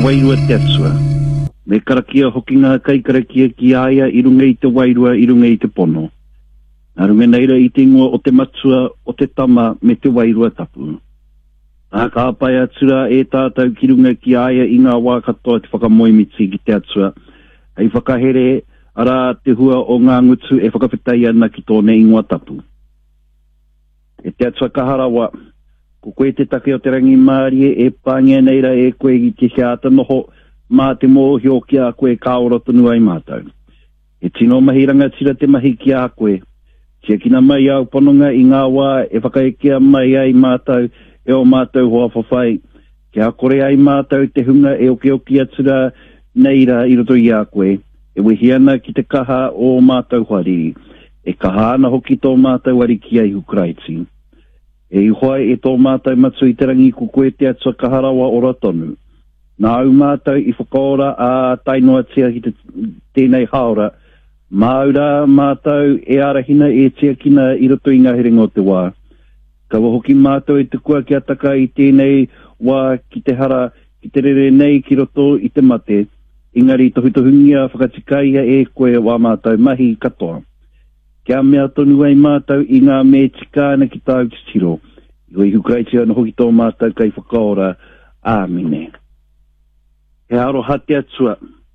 wairua te atua. Me karakia hoki ngā kai karakia ki aia i runga i te wairua, i runga i te pono. Nā runga neira i te ingoa o te matua, o te tama me te wairua tapu. Nā ka apai atura e tātou ki runga ki aia i ngā wā katoa te whakamoimiti ki te atua. Hei whakahere ara te hua o ngā ngutu e whakawhitai ana ki tōne ingoa tapu. E te atua kaharawa, ko koe te take o te rangi mārie e pāngia neira e koe i te hiata noho mā te mōhi o ki a koe kaora tonu ai mātou. E tino mahiranga tira te mahi ki a koe. Tia kina mai au pononga i ngā wā e whakaekea mai ai mātou e o mātou hoa whawhai. Kia kore ai mātou te hunga e oki oki atura neira i roto i a koe. E wehi ana ki te kaha o mātou whari. E kaha ana hoki tō mātou wari ki ai hukraiti. E ihoai e tō mātou matu i te rangi ko koe te atua kaharawa ora tonu. Nā au mātou i whakaora a tainoa tia ki tēnei haora. Māura mātou e arahina e tia kina i roto i ngā herenga o te wā. Kawa hoki mātou e te kua ki ataka i tēnei wā ki te hara, ki te rere nei ki roto i te mate. Ingari tohutohungia whakatikaia e koe wā mātou mahi katoa. Kia mea tonu ai mātou i ngā me tikāna ki tāu te tiro. I oi hukraiti ana hoki tō mātou kai whakaora. Āmine. He aro hati atua.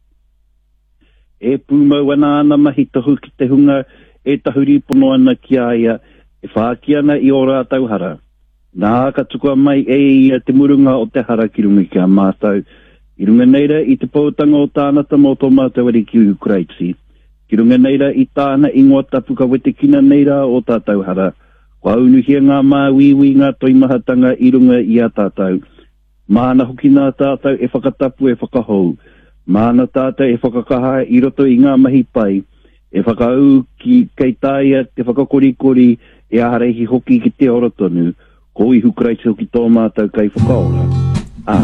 E pūmau ana ana mahi tahu ki te hunga e tahuri pono ana ki aia. E whaaki ana i ora tauhara. Nā ka tukua mai e ia te murunga o te hara ki runga ki a mātou. I runga neira i te pautanga o tānata mō tō mātou ari ki hukraiti. Ki runga neira i tāna ingoa tapu ka wete kina neira o tātou hara. Ko aunuhia ngā māwiwi ngā toimahatanga i runga i a tātou. Māna hoki nā tātou e whakatapu e whakahou. Māna tātou e whakakaha i roto i ngā mahi pai. E whakau ki kei tāia te whakakorikori e aharehi hoki ki te ora tonu. Ko i hukraiti hoki tō mātou kai whakaora.